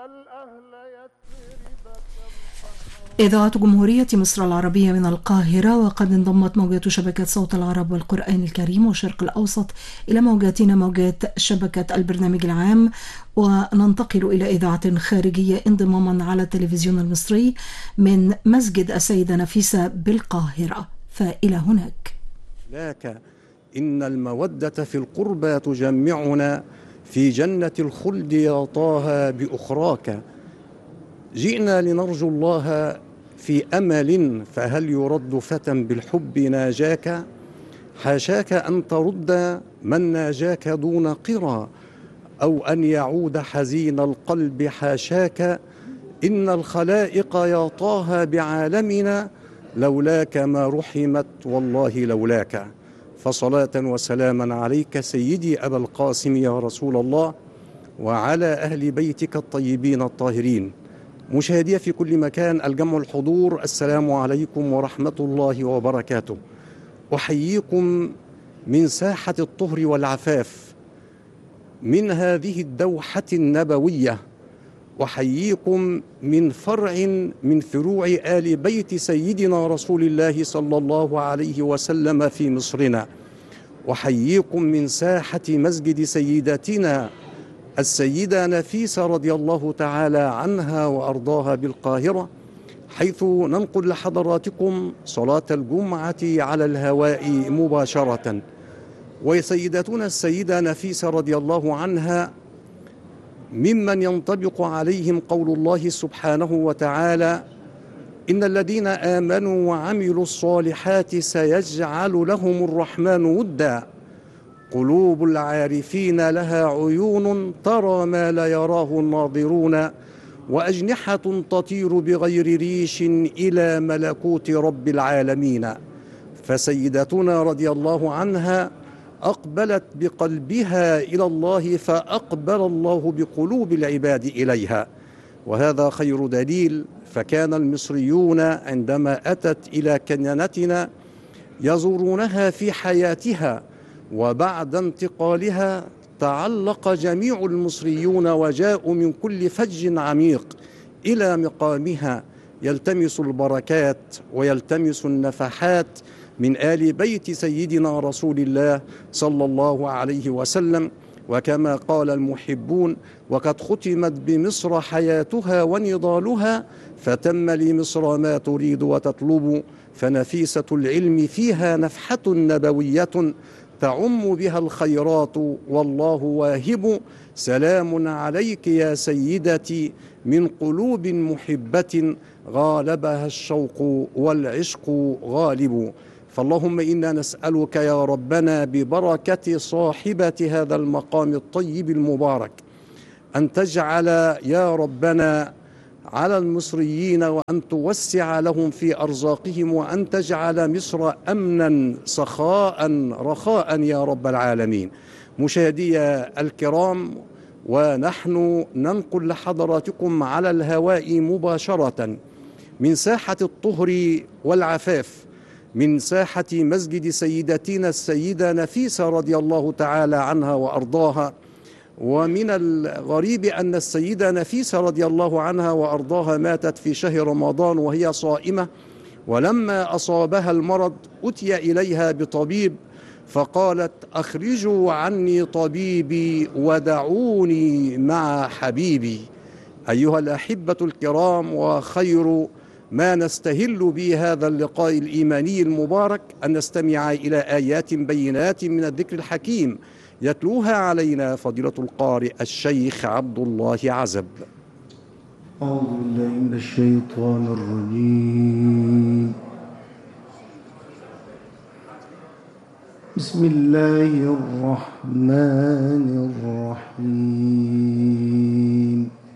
إذاعة جمهورية مصر العربية من القاهرة، وقد انضمت موجات شبكة صوت العرب والقرآن الكريم والشرق الأوسط إلى موجاتنا موجات شبكة البرنامج العام، وننتقل إلى إذاعة خارجية انضماما على التلفزيون المصري من مسجد السيدة نفيسة بالقاهرة. فإلى هناك. لك إن المودة في القربى تجمعنا في جنة الخلد يا طه بأخراك. جئنا لنرجو الله في أمل، فهل يرد فتى بالحب ناجاك؟ حاشاك أن ترد من ناجاك دون قرى، أو أن يعود حزين القلب، حاشاك. إن الخلائق يا طه بعالمنا لولاك ما رحمت والله لولاك. فصلاة وسلاما عليك سيدي أبا القاسم يا رسول الله، وعلى أهل بيتك الطيبين الطاهرين. مشاهدي في كل مكان، الجمع الحضور، السلام عليكم ورحمة الله وبركاته. أحييكم من ساحة الطهر والعفاف، من هذه الدوحة النبوية. أحييكم من فرع من فروع آل بيت سيدنا رسول الله صلى الله عليه وسلم في مصرنا. أحييكم من ساحة مسجد سيدتنا السيدة نفيسة رضي الله تعالى عنها وأرضاها بالقاهرة، حيث ننقل لحضراتكم صلاة الجمعة على الهواء مباشرة. وسيدتنا السيدة نفيسة رضي الله عنها ممن ينطبق عليهم قول الله سبحانه وتعالى: إن الذين آمنوا وعملوا الصالحات سيجعل لهم الرحمن ودا، قلوب العارفين لها عيون ترى ما لا يراه الناظرون، وأجنحة تطير بغير ريش إلى ملكوت رب العالمين. فسيدتنا رضي الله عنها أقبلت بقلبها إلى الله، فأقبل الله بقلوب العباد إليها، وهذا خير دليل. فكان المصريون عندما أتت إلى كنانتنا يزورونها في حياتها، وبعد انتقالها تعلق جميع المصريون وجاءوا من كل فج عميق إلى مقامها، يلتمس البركات ويلتمس النفحات من آل بيت سيدنا رسول الله صلى الله عليه وسلم. وكما قال المحبون: وقد ختمت بمصر حياتها ونضالها، فتم لمصر ما تريد وتطلب، فنفيسة العلم فيها نفحة نبوية تعم بها الخيرات والله واهب. سلام عليك يا سيدتي من قلوب محبة غالبها الشوق والعشق غالب. فاللهم إنا نسألك يا ربنا ببركة صاحبة هذا المقام الطيب المبارك أن تجعل يا ربنا على المصريين، وأن توسع لهم في أرزاقهم، وأن تجعل مصر أمنا سخاء رخاء يا رب العالمين. مشاهدي الكرام، ونحن ننقل لحضراتكم على الهواء مباشرة من ساحة الطهر والعفاف، من ساحة مسجد سيدتنا السيدة نفيسة رضي الله تعالى عنها وأرضاها. ومن الغريب أن السيدة نفيسة رضي الله عنها وأرضاها ماتت في شهر رمضان وهي صائمة، ولما أصابها المرض أتي إليها بطبيب فقالت: أخرجوا عني طبيبي ودعوني مع حبيبي. أيها الأحبة الكرام، وخير ما نستهل به هذا اللقاء الإيماني المبارك أن نستمع إلى آيات بينات من الذكر الحكيم يتلوها علينا فضيلة القارئ الشيخ عبد الله عزب. أعوذ بالله من الشيطان الرجيم. بسم الله الرحمن الرحيم.